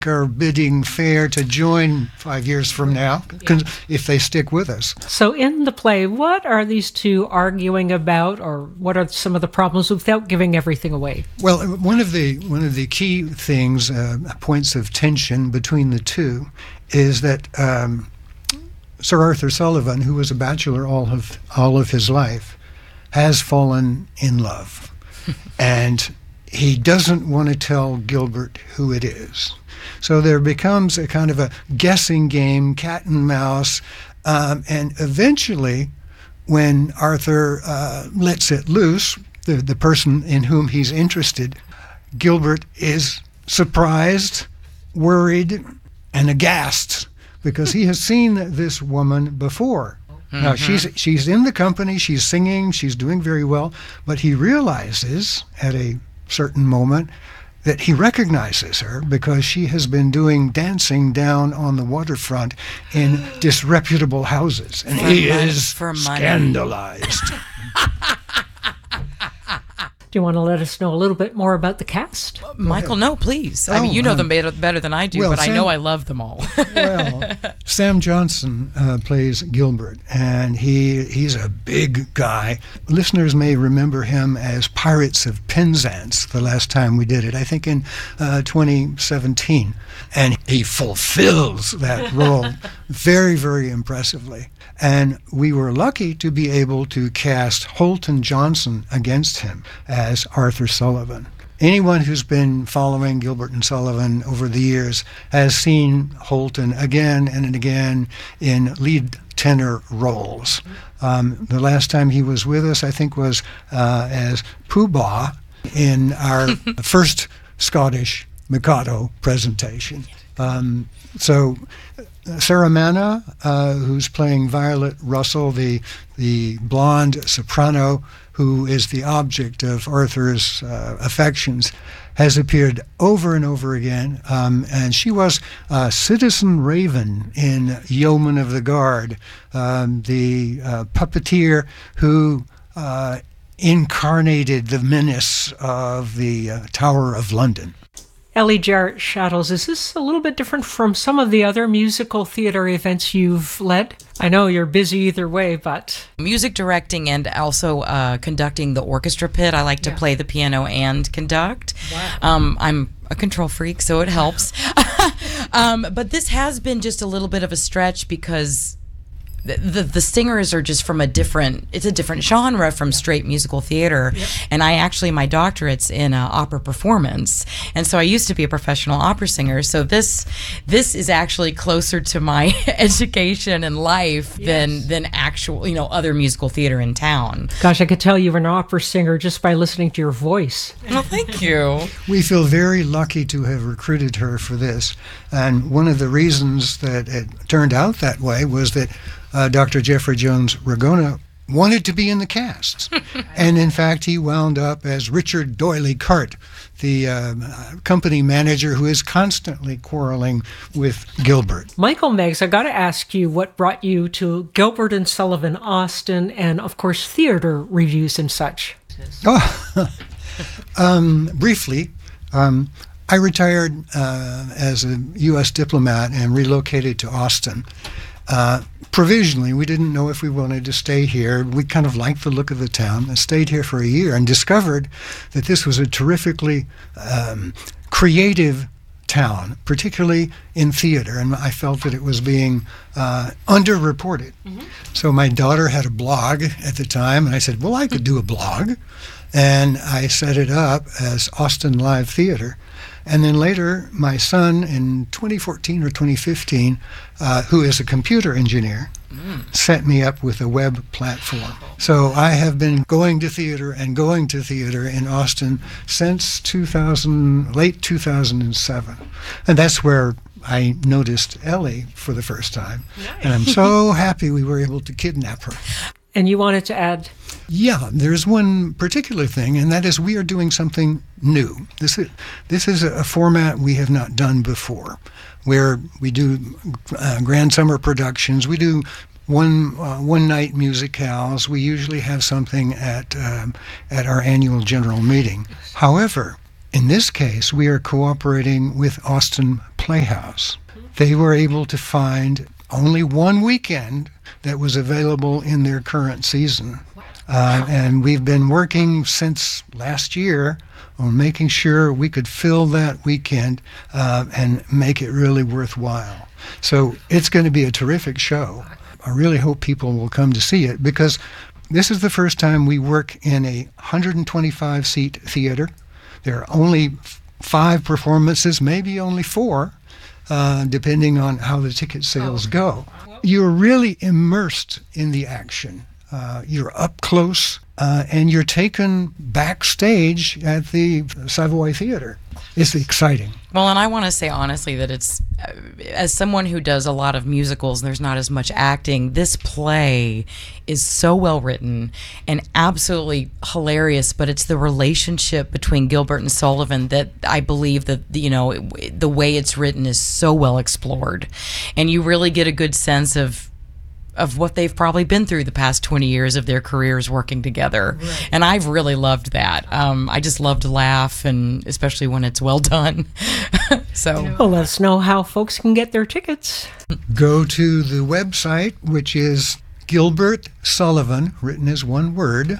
are bidding fair to join 5 years from now, if they stick with us. So in the play, what are these two arguing about, or what are some of the problems without giving everything away? Well, one of the key things, points of tension between the two, is that Sir Arthur Sullivan, who was a bachelor all of his life, has fallen in love, and he doesn't want to tell Gilbert who it is. So there becomes a kind of a guessing game, cat and mouse, and eventually, when Arthur lets it loose, the person in whom he's interested, Gilbert is surprised, worried, and aghast, because he has seen this woman before. Mm-hmm. Now, she's in the company, she's singing, she's doing very well, but he realizes at a certain moment that he recognizes her because she has been doing dancing down on the waterfront in disreputable houses, and he is scandalized. Do you want to let us know a little bit more about the cast? Michael, no, please. I mean, you know them better than I do, but I know I love them all. Well, Sam Johnson plays Gilbert, and he's a big guy. Listeners may remember him as Pirates of Penzance the last time we did it, I think in 2017. And he fulfills that role very, very impressively. And we were lucky to be able to cast Holton Johnson against him as Arthur Sullivan. Anyone who's been following Gilbert and Sullivan over the years has seen Holton again and again in lead tenor roles. The last time he was with us, I think, was as Pooh Bah in our first Scottish Mikado presentation. So Sarah Manna, who's playing Violet Russell, the blonde soprano who is the object of Arthur's affections, has appeared over and over again, and she was Citizen Raven in Yeoman of the Guard, the puppeteer who incarnated the menace of the Tower of London. Ellie Jarrett Shadows, is this a little bit different from some of the other musical theater events you've led? I know you're busy either way, but... Music directing and also conducting the orchestra pit. I like to play the piano and conduct. Wow. I'm a control freak, so it helps. But this has been just a little bit of a stretch because... The singers are just from it's a different genre from straight musical theater. Yep. And my doctorate's in opera performance. And so I used to be a professional opera singer. So this is actually closer to my education and life than actual, other musical theater in town. Gosh, I could tell you were an opera singer just by listening to your voice. Well, thank you. We feel very lucky to have recruited her for this. And one of the reasons that it turned out that way was that Dr. Jeffrey Jones Ragona wanted to be in the cast. And in fact, he wound up as Richard Doyley Cart, the company manager who is constantly quarreling with Gilbert. Michael Meggs, I got to ask you what brought you to Gilbert and Sullivan Austin and, of course, theater reviews and such. Briefly, I retired as a U.S. diplomat and relocated to Austin. Provisionally, we didn't know if we wanted to stay here. We kind of liked the look of the town and stayed here for a year and discovered that this was a terrifically creative town, particularly in theater, and I felt that it was being underreported. Mm-hmm. So my daughter had a blog at the time, and I said, well, I could do a blog. And I set it up as Austin Live Theater. And then later, my son in 2014 or 2015, who is a computer engineer, set me up with a web platform. So I have been going to theater in Austin since late 2007. And that's where I noticed Ellie for the first time. Nice. And I'm so happy we were able to kidnap her. And you wanted to add? Yeah, there's one particular thing, and that is we are doing something new. This is a format we have not done before, where we do grand summer productions. We do one night musicals. We usually have something at our annual general meeting. However, in this case, we are cooperating with Austin Playhouse. They were able to find only one weekend that was available in their current season. And we've been working since last year on making sure we could fill that weekend and make it really worthwhile. So it's going to be a terrific show. I really hope people will come to see it, because this is the first time we work in a 125-seat theater. There are only 5 performances, maybe only 4, depending on how the ticket sales go. You're really immersed in the action. You're up close, and you're taken backstage at the Savoy Theater. It's exciting. Well, and I want to say honestly that it's, as someone who does a lot of musicals and there's not as much acting, this play is so well written and absolutely hilarious, but it's the relationship between Gilbert and Sullivan that I believe that, you know, the way it's written is so well explored. And you really get a good sense of what they've probably been through the past 20 years of their careers working together. Right. And I've really loved that. I just love to laugh, and especially when it's well done. So, well, let us know how folks can get their tickets. Go to the website, which is Gilbert Sullivan, written as one word,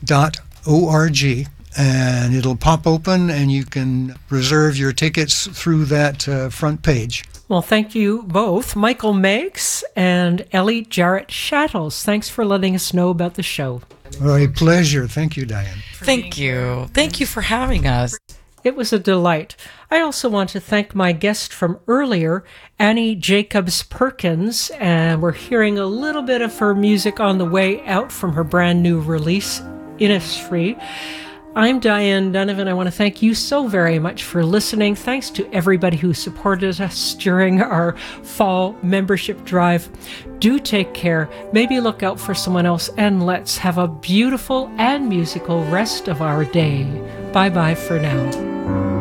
.org, and it'll pop open and you can reserve your tickets through that front page. Well, thank you both, Michael Meigs and Ellie Jarrett Shattles. Thanks for letting us know about the show. A pleasure. Thank you, Diane. Thank you. Thank you for having us. It was a delight. I also want to thank my guest from earlier, Annie Jacobs Perkins, and we're hearing a little bit of her music on the way out from her brand new release, Innisfree. I'm Diane Donovan. I want to thank you so very much for listening. Thanks to everybody who supported us during our fall membership drive. Do take care. Maybe look out for someone else, and let's have a beautiful and musical rest of our day. Bye-bye for now.